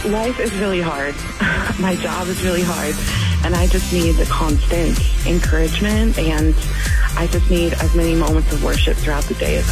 Life is really hard. My job is really hard. And I just need the constant encouragement, and I just need as many moments of worship throughout the day as